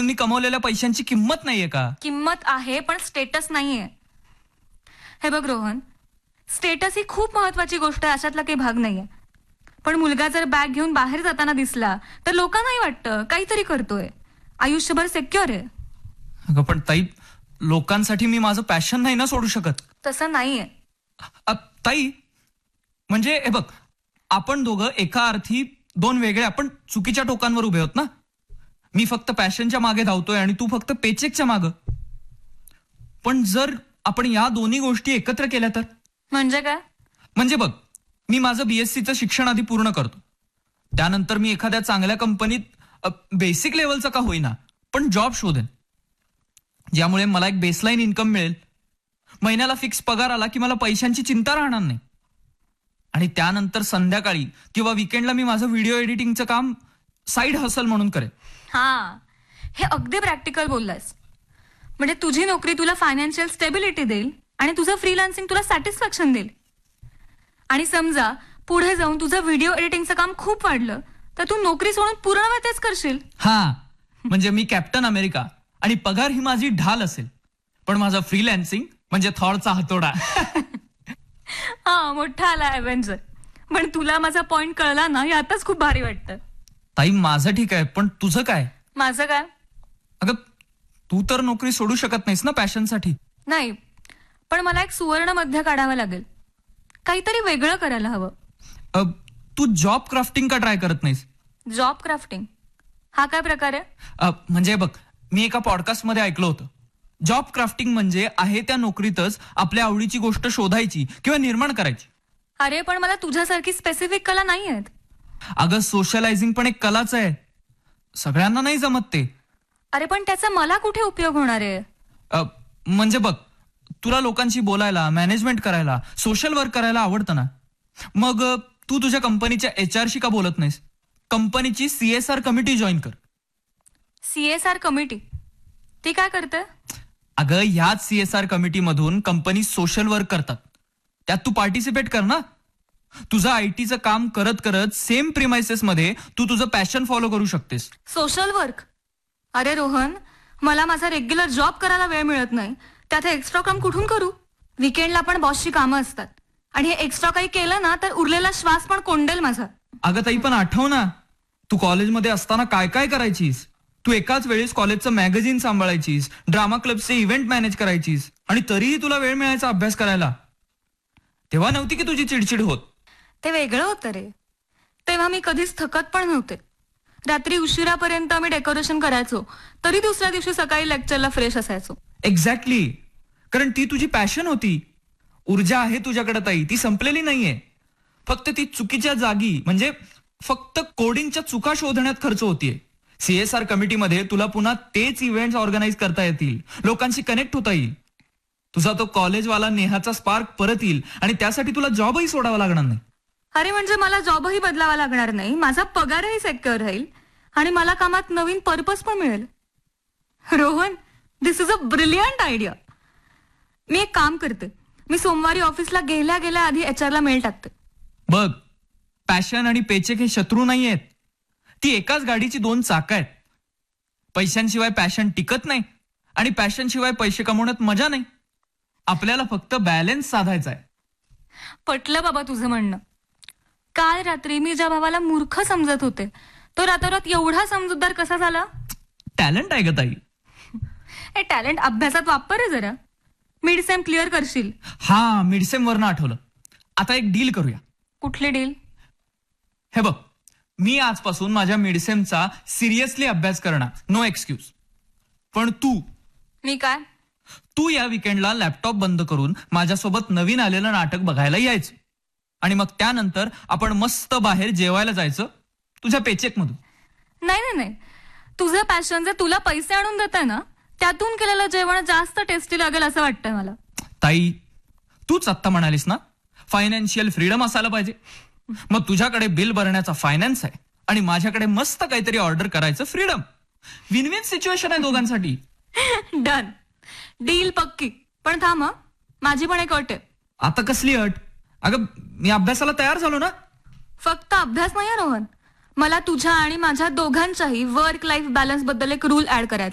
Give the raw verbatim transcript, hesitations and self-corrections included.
म्हणून मी कमवलेल्या पैशांची किंमत नाहीये का? किंमत आहे पण स्टेटस नाहीये. हे बघ रोहन, स्टेटस ही खूप महत्वाची गोष्ट आहे, अशातला काही भाग नाहीये. पण मुलगा जर बॅग घेऊन बाहेर जाताना दिसला तर लोकांनाही वाटतं काहीतरी करतोय, आयुष्यभर सिक्युअर आहे. अगं पण ताई, लोकांसाठी मी माझं पॅशन नाही ना सोडू शकत. तसं नाहीये ताई. म्हणजे हे बघ, आपण दोघं एका अर्थी दोन वेगळे, आपण चुकीच्या टोकांवर उभे आहोत ना. मी फक्त पॅशनच्या मागे धावतोय आणि तू फक्त पेचेकच्या मागं. पण जर आपण या दोन्ही गोष्टी एकत्र केल्या तर? म्हणजे काय? म्हणजे बघ, मी माझं बीएससीचं शिक्षण आधी पूर्ण करतो, त्यानंतर मी एखाद्या चांगल्या कंपनीत बेसिक लेवलचा का होईना पण जॉब शोधेन, ज्यामुळे मला एक बेसलाईन इन्कम मिळेल. महिन्याला फिक्स पगार आला की मला पैशांची चिंता राहणार नाही. आणि त्यानंतर संध्याकाळी किंवा विकेंडला मी माझं व्हिडिओ एडिटिंगचं काम साईड हसल म्हणून करेन. हा, हे अगदी प्रॅक्टिकल बोललास. म्हणजे तुझी नोकरी तुला फायनान्शियल स्टेबिलिटी देईल आणि तुझं फ्रीलान्सिंग तुला सॅटिस्फॅक्शन देईल. आणि समजा पुढे जाऊन तुझं व्हिडिओ एडिटिंगचं काम खूप वाढलं तर तू नोकरी सोडून पूर्ण वेळ तेच करशील. हा, म्हणजे मी कॅप्टन अमेरिका आणि पगार ही माझी ढाल असेल, पण माझं फ्रीलान्सिंग म्हणजे थॉरचा हातोडा. हा, मोठा आला ॲव्हेंजर. पण तुला माझा पॉइंट कळला ना, यातच खूप भारी वाटतं. ताई, माझं ठीक आहे, पण तुझं काय? माझं काय? अगं, तू तर नोकरी सोडू शकत नाहीस ना पॅशनसाठी. नाही, पण मला एक सुवर्ण मध्य काढावं लागेल. काहीतरी वेगळं करायला हवं. तू जॉब क्राफ्टिंग का ट्राय करत नाहीस? जॉब क्राफ्टिंग हा काय प्रकार आहे? म्हणजे बघ, मी एका पॉडकास्टमध्ये ऐकलं होतं, जॉब क्राफ्टिंग म्हणजे आहे त्या नोकरीतच आपल्या आवडीची गोष्ट शोधायची किंवा निर्माण करायची. अरे पण मला तुझ्यासारखी स्पेसिफिक कला नाही आहेत. अगं, सोशलायझिंग पण एक कलाच आहे, सगळ्यांना नाही जमत ते. अरे पण त्याचा मला कुठे उपयोग होणार आहे? म्हणजे बघ, तुला लोकांशी बोलायला, मॅनेजमेंट करायला, सोशल वर्क करायला आवडतं ना. मग तू तुझ्या कंपनीच्या एचआरशी का बोलत नाहीस? कंपनीची सीएसआर कमिटी जॉईन कर. सीएसआर कमिटी ती काय करते? अगं, ह्याच सीएसआर कमिटीमधून कंपनी सोशल वर्क करतात, त्यात तू पार्टिसिपेट कर ना. तुझं आयटीचं काम करत करत सेम प्रिमाइसेस मध्ये तू तुझं पॅशन फॉलो करू शकतेस. Social work? अरे रोहन, मला माझा रेग्युलर जॉब करायला वेळ मिळत नाही, त्यात एक्स्ट्रा काम कुठून करू? विकेंडला पण बॉसची कामं असतात आणि हे एक्स्ट्रा काही केलं ना तर उरलेला श्वास पण कोंडेल माझा. अगं ताई, पण आठव ना, तू कॉलेजमध्ये असताना काय काय करायचीस. तू एकाच वेळेस कॉलेजचं मॅगझिन सांभाळायचीस, ड्रामा क्लबचे इव्हेंट मॅनेज करायचीस, आणि तरीही तुला वेळ मिळायचा अभ्यास करायला. तेव्हा नव्हती की तुझी चिडचिड होत? ते वेगळं होतं रे. तेव्हा मी कधीच थकत पण नव्हते. रात्री उशिरापर्यंत मी डेकोरेशन करायचो, तरी दुसऱ्या दिवशी सकाळी लेक्चरला फ्रेश असायचो. एक्झॅक्टली, कारण ती तुझी पॅशन होती. ऊर्जा आहे तुझ्याकडे ताई, ती संपलेली नाहीये. फक्त ती चुकीच्या जागी, म्हणजे फक्त कोडिंगच्या चुका शोधण्यात खर्च होतीये. सीएसआर कमिटीमध्ये तुला पुन्हा तेच इव्हेंट्स ऑर्गनाईज करता येतील, लोकांशी कनेक्ट होता येईल, तुझा तो कॉलेजवाला नेहाचा स्पार्क परत येईल, आणि त्यासाठी तुला जॉबही सोडावा लागणार नाही. अरे म्हणजे मला जॉबही बदलावा लागणार नाही, माझा पगारही सेक्युअर राहील आणि मला कामात नवीन पर्पज पण मिळेल. रोहन, दिस इज अ ब्रिलियंट आयडिया. मी एक काम करते, मी सोमवारी ऑफिसला गेल्या गेल्या आधी एचआरला मेल टाकते. बघ, पॅशन आणि पेचेक हे शत्रू नाही आहेत, ती एकाच गाडीची दोन चाकं आहेत. पैशांशिवाय पॅशन टिकत नाही आणि पॅशनशिवाय पैसे कमवण्यात मजा नाही. आपल्याला फक्त बॅलन्स साधायचा आहे. पटलं बाबा तुझं म्हणणं. काल रात्री मी ज्या भावाला मूर्ख समजत होते, तो रातोरात एवढा समजूतदार कसा झाला? टॅलेंट आहे ग ताई. हे टॅलेंट अभ्यासात वापर रे जरा. मिडसेम क्लिअर करशील? हा, मिडसेम वरनं आठवलं. आता एक डील करूया. कुठली डील? हे बघ, मी आजपासून माझ्या मिडसेमचा सिरियसली अभ्यास करणार, नो एक्सक्यूज. पण तू? मी काय? तू या विकेंडला लॅपटॉप बंद करून माझ्यासोबत नवीन आलेलं नाटक बघायला यायचं, आणि मग त्यानंतर आपण मस्त बाहेर जेवायला जायचं तुझ्या पेचेक मधून. नाही नाही नाही, तुझं पॅशन जे तुला पैसे आणून देत आहे ना, त्यातून केलेलं जेवण जास्त टेस्टी लागेल असं वाटतंय मला. ताई, तूच आत्ता म्हणालीस ना, फायनान्शियल फ्रीडम असायला पाहिजे. मग तुझ्याकडे बिल भरण्याचा फायनान्स आहे आणि माझ्याकडे मस्त काहीतरी ऑर्डर करायचं फ्रीडम. विन विन सिच्युएशन आहे दोघांसाठी. डन, डील पक्की. पण थांब, माझी पण एक अट आहे. आता कसली अट? अगं, मी अभ्यासाला तयार झालो ना. फक्त अभ्यास नाही रोहन, मला तुझ्या आणि माझ्या दोघांच्याही वर्क लाईफ बॅलन्स बद्दल एक रूल ऍड करायचा.